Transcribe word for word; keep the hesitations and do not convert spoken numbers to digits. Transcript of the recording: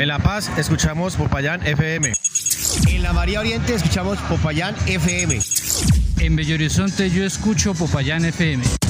En La Paz escuchamos Popayán F M. En la María Oriente escuchamos Popayán F M. En Bello Horizonte yo escucho Popayán F M.